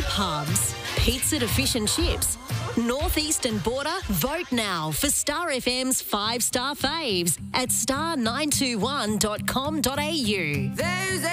pubs, pizza to fish and chips. Northeastern Border, vote now for Star FM's 5-star faves at star921.com.au.